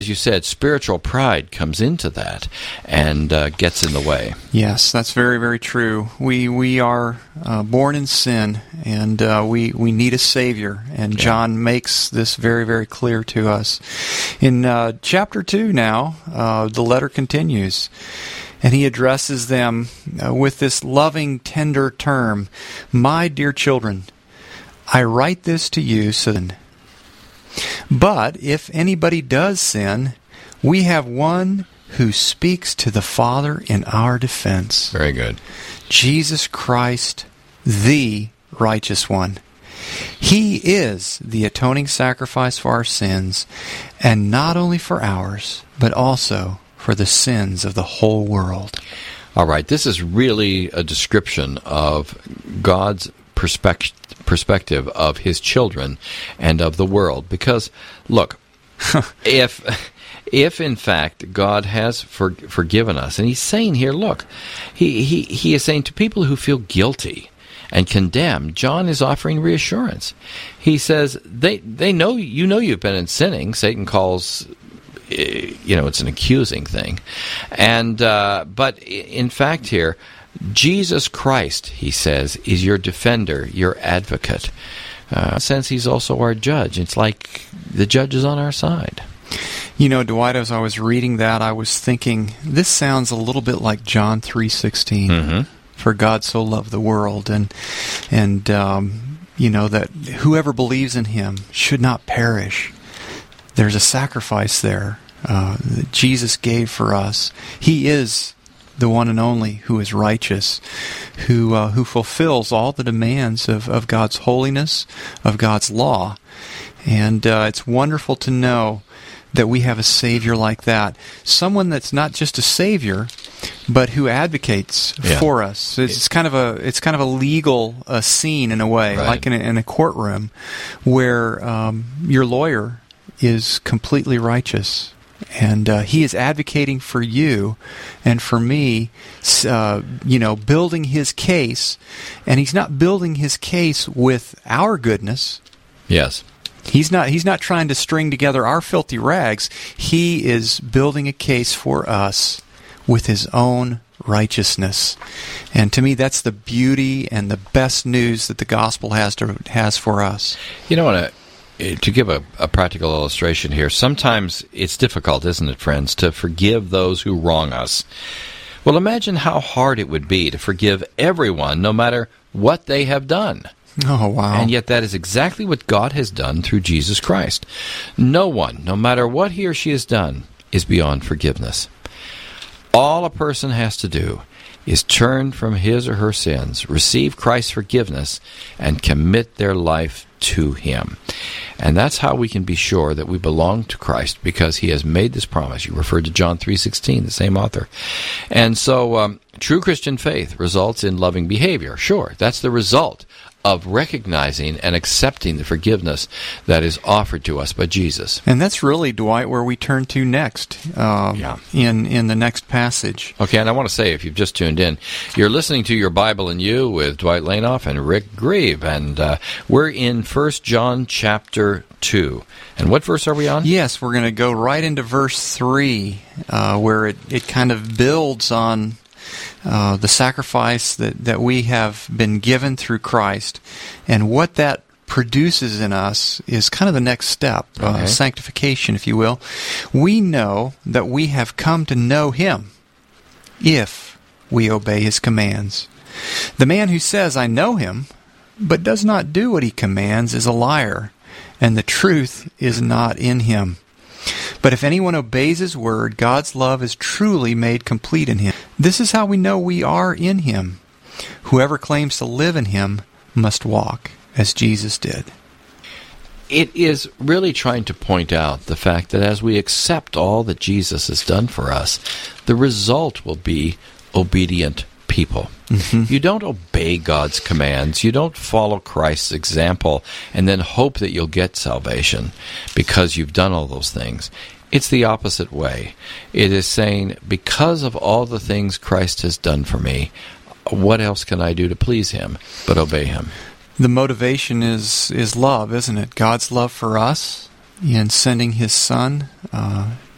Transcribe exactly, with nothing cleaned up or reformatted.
As you said, spiritual pride comes into that and uh, gets in the way. Yes, that's very, very true. We we are uh, born in sin, and uh, we, we need a Savior, and Yeah. John makes this very, very clear to us. In uh, chapter two now, uh, the letter continues, and he addresses them uh, with this loving, tender term, "My dear children, I write this to you so that... But if anybody does sin, we have one who speaks to the Father in our defense, Very good. Jesus Christ, the righteous one. He is the atoning sacrifice for our sins, and not only for ours, but also for the sins of the whole world." All right, this is really a description of God's perspective perspective of his children and of the world. Because, look, if if in fact God has for, forgiven us, and he's saying here, look, he, he, he is saying to people who feel guilty and condemned, John is offering reassurance. He says, they they know, you know you've been in sinning. Satan calls, you know, it's an accusing thing. And uh, but in fact here, Jesus Christ, he says, is your defender, your advocate. Uh, in a sense, he's also our judge. It's like the judge is on our side. You know, Dwight, as I was reading that, I was thinking, this sounds a little bit like John three sixteen. Mm-hmm. For God so loved the world, and and um, you know that whoever believes in Him should not perish. There's a sacrifice there uh, that Jesus gave for us. He is the one and only who is righteous, who uh, who fulfills all the demands of, of God's holiness, of God's law, and uh, it's wonderful to know that we have a Savior like that, someone that's not just a Savior, but who advocates Yeah. for us. It's kind of a it's kind of a legal uh, scene in a way, Right. like in a, in a courtroom, where um, your lawyer is completely righteous, and uh, he is advocating for you and for me, uh, you know, building his case, and he's not building his case with our goodness. Yes. He's not he's not trying to string together our filthy rags. He is building a case for us with his own righteousness. And to me, that's the beauty and the best news that the gospel has to has for us. You know what? Uh, to give a, a practical illustration here, sometimes it's difficult, isn't it, friends, to forgive those who wrong us. Well, imagine how hard it would be to forgive everyone, no matter what they have done. Oh, wow. And yet that is exactly what God has done through Jesus Christ. No one, no matter what he or she has done, is beyond forgiveness. All a person has to do is turn from his or her sins, receive Christ's forgiveness, and commit their life to him. And that's how we can be sure that we belong to Christ, because he has made this promise. You referred to John three sixteen, the same author. And so um, true Christian faith results in loving behavior. Sure, that's the result of recognizing and accepting the forgiveness that is offered to us by Jesus. And that's really, Dwight, where we turn to next uh, Yeah. in, in the next passage. Okay, and I want to say, if you've just tuned in, you're listening to Your Bible and You with Dwight Lainoff and Rick Grieve, and uh, we're in First John chapter two. And what verse are we on? Yes, we're going to go right into verse three, uh, where it, it kind of builds on Uh, the sacrifice that, that we have been given through Christ, and what that produces in us is kind of the next step, Okay. uh, sanctification, if you will. We know that we have come to know Him if we obey His commands. The man who says, "I know Him," but does not do what He commands is a liar, and the truth is not in him. But if anyone obeys His word, God's love is truly made complete in him. This is how we know we are in Him. Whoever claims to live in Him must walk as Jesus did. It is really trying to point out the fact that as we accept all that Jesus has done for us, the result will be obedient people. Mm-hmm. You don't obey God's commands. You don't follow Christ's example and then hope that you'll get salvation because you've done all those things. It's the opposite way. It is saying, because of all the things Christ has done for me, what else can I do to please Him but obey Him? The motivation is, is love, isn't it? God's love for us in sending His Son uh,